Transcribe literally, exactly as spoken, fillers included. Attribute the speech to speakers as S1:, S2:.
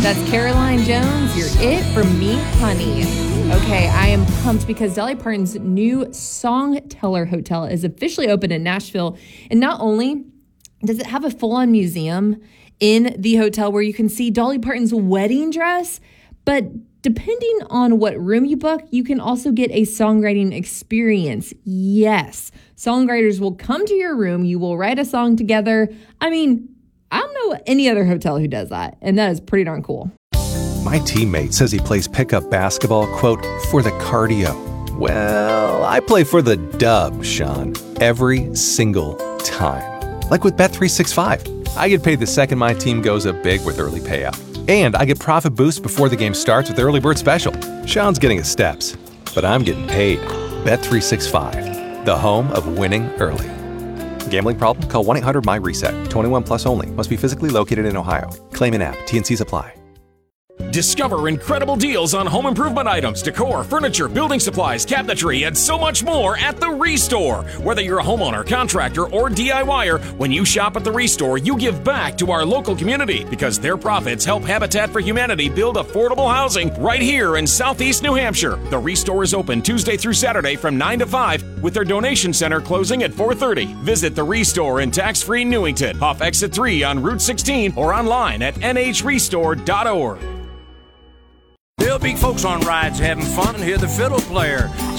S1: That's Caroline Jones, You're It For Me, Honey. Okay, I am pumped because Dolly Parton's new Song Teller Hotel is officially open in Nashville. And not only does it have a full-on museum in the hotel where you can see Dolly Parton's wedding dress, but depending on what room you book, you can also get a songwriting experience. Yes, songwriters will come to your room. You will write a song together. I mean, I don't know any other hotel who does that, and that is pretty darn cool.
S2: My teammate says he plays pickup basketball, quote, for the cardio. Well, I play for the dub, Sean, every single time. Like with Bet three sixty-five. I get paid the second my team goes up big with early payout. And I get profit boost before the game starts with Early Bird Special. Sean's getting his steps, but I'm getting paid. Bet three sixty-five, the home of winning early. Gambling problem? Call one eight hundred my reset. twenty-one plus only. Must be physically located in Ohio. Claim in app. T N Cs apply.
S3: Discover incredible deals on home improvement items, decor, furniture, building supplies, cabinetry, and so much more at The Restore. Whether you're a homeowner, contractor, or DIYer, when you shop at The Restore, you give back to our local community because their profits help Habitat for Humanity build affordable housing right here in Southeast New Hampshire. The Restore is open Tuesday through Saturday from nine to five with their donation center closing at four thirty. Visit The Restore in tax-free Newington off Exit three on Route sixteen or online at N H restore dot org.
S4: Bill, big folks on rides having fun, and hear the fiddle player.